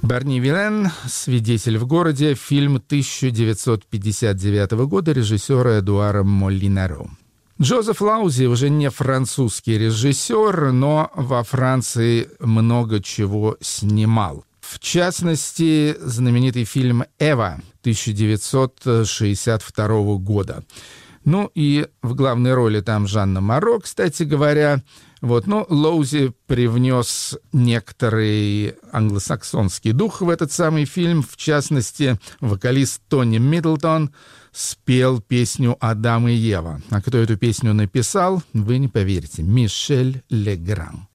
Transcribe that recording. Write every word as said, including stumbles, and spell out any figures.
Барни Вилен «Свидетель в городе», фильм тысяча девятьсот пятьдесят девятого года режиссера Эдуара Молинаро. Джозеф Лаузи уже не французский режиссер, но во Франции много чего снимал. В частности, знаменитый фильм «Эва» тысяча девятьсот шестьдесят второго года. Ну и в главной роли там Жанна Моро, кстати говоря. Вот, но Лаузи привнес некоторый англосаксонский дух в этот самый фильм. В частности, вокалист Тони Миддлтон спел песню «Адам и Ева». А кто эту песню написал, вы не поверите. Мишель Легран.